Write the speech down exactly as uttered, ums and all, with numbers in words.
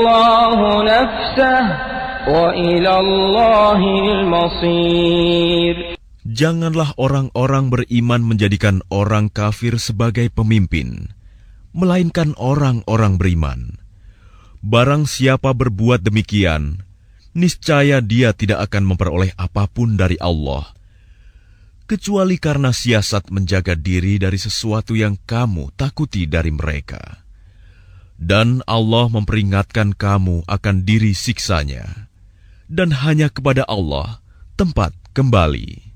الله نفسه وإلى الله المصير. Janganlah orang-orang beriman menjadikan orang kafir sebagai pemimpin, melainkan orang-orang beriman. Barang siapa berbuat demikian, niscaya dia tidak akan memperoleh apapun dari Allah, kecuali karena siasat menjaga diri dari sesuatu yang kamu takuti dari mereka. Dan Allah memperingatkan kamu akan diri siksanya, dan hanya kepada Allah tempat kembali.